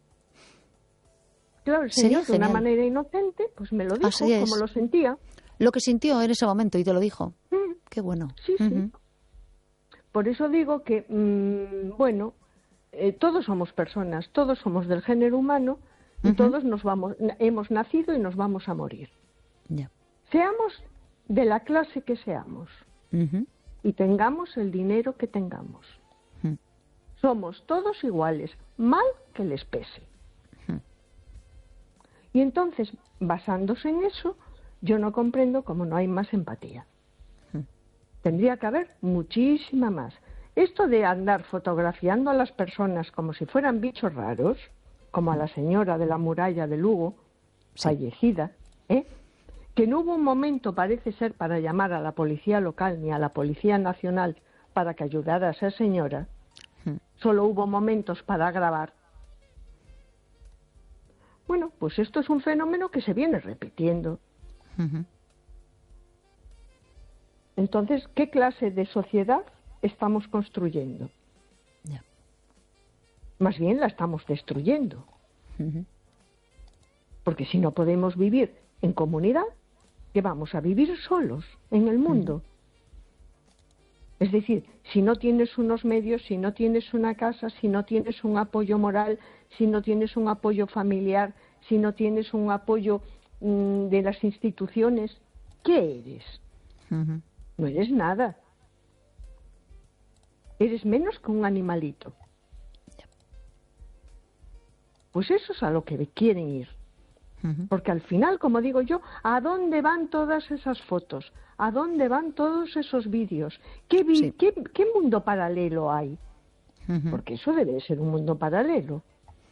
S5: Claro, el señor de una manera inocente, pues me lo dijo, como lo sentía.
S1: Lo que sintió en ese momento y te lo dijo.
S5: Mm.
S1: Qué bueno.
S5: Sí, sí.
S1: Uh-huh.
S5: Por eso digo que, mmm, bueno, eh, todos somos personas, todos somos del género humano y uh-huh. todos nos vamos, hemos nacido y nos vamos a morir.
S1: Yeah.
S5: Seamos de la clase que seamos
S1: uh-huh.
S5: y tengamos el dinero que tengamos.
S1: Uh-huh.
S5: Somos todos iguales, mal que les pese. Uh-huh. Y entonces, basándose en eso, yo no comprendo cómo no hay más empatía. Uh-huh. Tendría que haber muchísima más. Esto de andar fotografiando a las personas como si fueran bichos raros, como a la señora de la muralla de Lugo, sí. fallecida, ¿eh? que no hubo un momento, parece ser, para llamar a la policía local ni a la policía nacional para que ayudara a esa señora, uh-huh. solo hubo momentos para grabar. Bueno, pues esto es un fenómeno que se viene repitiendo.
S1: Uh-huh.
S5: Entonces, ¿qué clase de sociedad estamos construyendo?
S1: Yeah.
S5: Más bien la estamos destruyendo.
S1: Uh-huh.
S5: Porque si no podemos vivir en comunidad, ¿qué vamos a vivir solos en el mundo? Uh-huh. Es decir, si no tienes unos medios, si no tienes una casa, si no tienes un apoyo moral, si no tienes un apoyo familiar, si no tienes un apoyo mmm, de las instituciones, ¿qué eres?
S1: Uh-huh.
S5: No eres nada. eres menos que un animalito. Pues eso es a lo que quieren ir. Uh-huh. Porque al final, como digo yo, ¿a dónde van todas esas fotos? ¿A dónde van todos esos vídeos? ¿Qué, vi- sí. ¿qué, qué mundo paralelo hay? Uh-huh. Porque eso debe ser un mundo paralelo.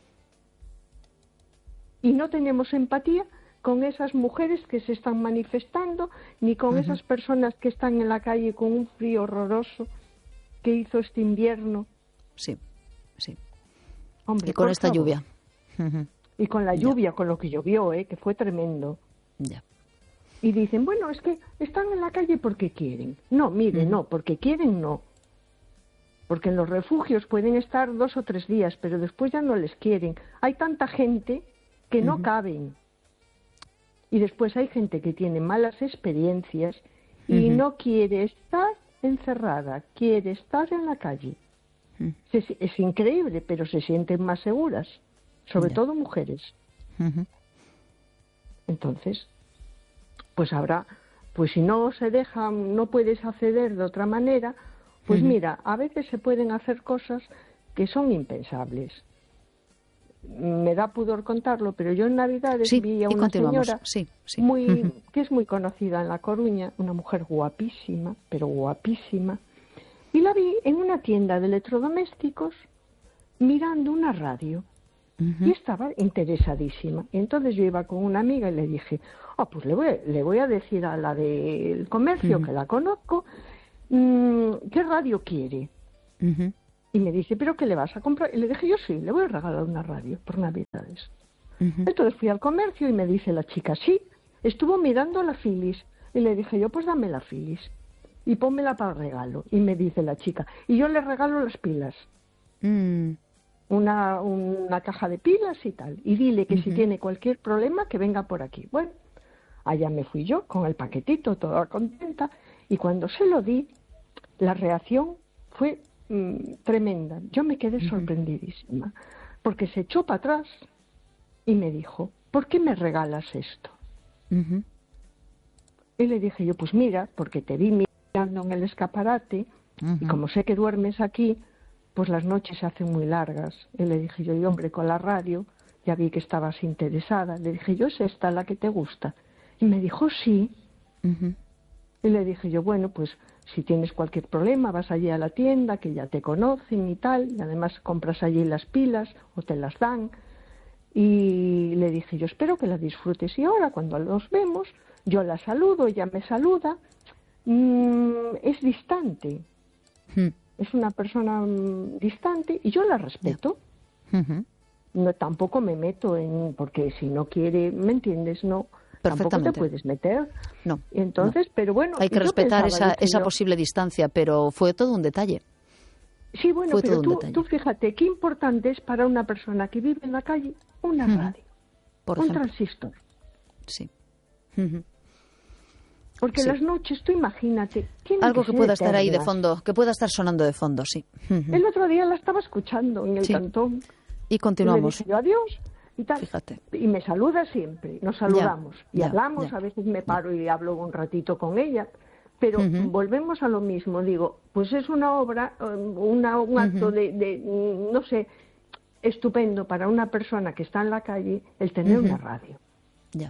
S5: Y no tenemos empatía con esas mujeres que se están manifestando, ni con uh-huh. esas personas que están en la calle con un frío horroroso que hizo este invierno.
S1: Sí, sí.
S5: Hombre,
S1: y con esta
S5: favor.
S1: lluvia. Uh-huh.
S5: Y con la lluvia,
S1: ya.
S5: con lo que llovió, ¿eh? Que fue tremendo.
S1: Ya.
S5: Y dicen, bueno, es que están en la calle porque quieren. No, mire, uh-huh. no, porque quieren no. Porque en los refugios pueden estar dos o tres días, pero después ya no les quieren. Hay tanta gente que no uh-huh. caben. Y después hay gente que tiene malas experiencias y uh-huh. no quiere estar encerrada, quiere estar en la calle. Uh-huh. Se, es increíble, pero se sienten más seguras, sobre yeah. todo mujeres. Uh-huh. Entonces, pues habrá, pues si no se deja, no puedes acceder de otra manera, pues uh-huh. mira, a veces se pueden hacer cosas que son impensables. Me da pudor contarlo, pero yo en Navidades
S1: sí,
S5: vi a una señora
S1: sí, sí.
S5: muy
S1: Uh-huh.
S5: que es muy conocida en La Coruña, una mujer guapísima, pero guapísima, y la vi en una tienda de electrodomésticos mirando una radio. Uh-huh. Y estaba interesadísima. Y entonces yo iba con una amiga y le dije, ah, oh, pues le voy, le voy a decir a la del comercio, uh-huh. que la conozco, mmm, ¿qué radio quiere? Uh-huh. Y me dice, ¿pero qué le vas a comprar? Y le dije, yo sí, le voy a regalar una radio por Navidades. Uh-huh. Entonces fui al comercio y me dice la chica, sí, estuvo mirando la Philips. Y le dije yo, pues dame la Philips y pónmela para el regalo. Y me dice la chica, y yo le regalo las pilas. Mm. Una, una caja de pilas y tal. Y dile que uh-huh. si tiene cualquier problema, que venga por aquí. Bueno, allá me fui yo con el paquetito, toda contenta. Y cuando se lo di, la reacción fue mmm, tremenda. Yo me quedé uh-huh. sorprendidísima. Porque se echó para atrás y me dijo, ¿por qué me regalas esto? Uh-huh. Y le dije yo, pues mira, porque te vi mirando en el escaparate uh-huh. y como sé que duermes aquí, pues las noches se hacen muy largas. Y le dije yo, y hombre, con la radio, ya vi que estabas interesada. Le dije yo, ¿es esta la que te gusta? Y me dijo, sí. Uh-huh. Y le dije yo, bueno, pues si tienes cualquier problema, vas allí a la tienda, que ya te conocen y tal, y además compras allí las pilas o te las dan. Y le dije yo, espero que la disfrutes. Y ahora, cuando los vemos, yo la saludo, ella me saluda. Mm, es distante. Uh-huh. Es una persona um, distante y yo la respeto. Uh-huh. No, tampoco me meto en... Porque si no quiere, ¿me entiendes? No, tampoco te puedes meter.
S1: No.
S5: Entonces, no. Pero bueno...
S1: Hay que respetar esa, esa yo, posible distancia, pero fue todo un detalle.
S5: Sí, bueno, fue pero tú, tú fíjate, qué importante es para una persona que vive en la calle una uh-huh. radio, Por un ejemplo. transistor.
S1: Sí. Uh-huh.
S5: Porque
S1: sí.
S5: las noches, tú imagínate...
S1: Algo
S5: que,
S1: que pueda estar ahí de fondo, que pueda estar sonando de fondo, sí. Uh-huh.
S5: El otro día la estaba escuchando en el sí. cantón.
S1: Y continuamos.
S5: Y le dije yo adiós y tal.
S1: Fíjate.
S5: Y me saluda siempre, nos saludamos.
S1: Ya,
S5: y
S1: ya,
S5: hablamos,
S1: ya.
S5: a veces me paro y hablo un ratito con ella. Pero uh-huh. volvemos a lo mismo, digo, pues es una obra, una, un acto uh-huh. de, de, no sé, estupendo para una persona que está en la calle el tener uh-huh. una radio.
S1: Ya.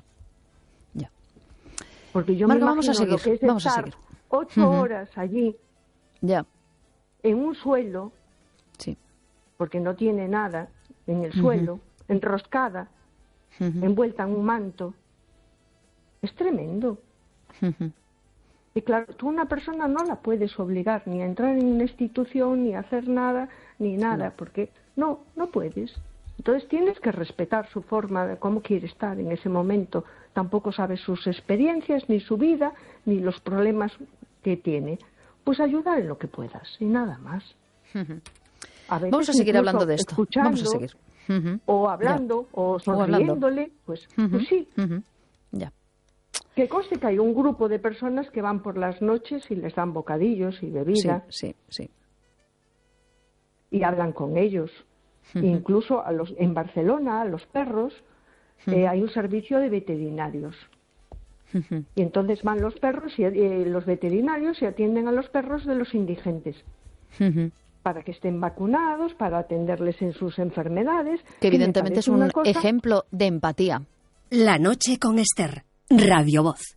S5: Porque yo
S1: Marga,
S5: me
S1: vamos a seguir,
S5: lo que es
S1: vamos
S5: estar
S1: a seguir.
S5: ocho
S1: uh-huh.
S5: horas allí,
S1: ya.
S5: en un suelo,
S1: sí.
S5: porque no tiene nada, en el uh-huh. suelo, enroscada, uh-huh. envuelta en un manto. Es tremendo. Uh-huh. Y claro, tú una persona no la puedes obligar ni a entrar en una institución, ni a hacer nada, ni nada, no. porque no, no puedes. Entonces tienes que respetar su forma de cómo quiere estar en ese momento. Tampoco sabes sus experiencias, ni su vida, ni los problemas que tiene. Pues ayudar en lo que puedas, y nada más.
S1: Uh-huh. A Vamos a seguir hablando de esto. Vamos a seguir. Uh-huh.
S5: O hablando, ya. o sonriéndole, pues, uh-huh. pues sí.
S1: Uh-huh. Ya.
S5: Que conste que hay un grupo de personas que van por las noches y les dan bocadillos y bebida.
S1: Sí, sí, sí.
S5: Y hablan con ellos. Uh-huh. Incluso a los, en Barcelona, a los perros, uh-huh. eh, hay un servicio de veterinarios. Uh-huh. Y entonces van los perros y eh, los veterinarios y atienden a los perros de los indigentes.
S1: Uh-huh.
S5: para que estén vacunados, para atenderles en sus enfermedades.
S1: Que evidentemente es un ejemplo de empatía.
S6: La noche con Esther, Radio Voz.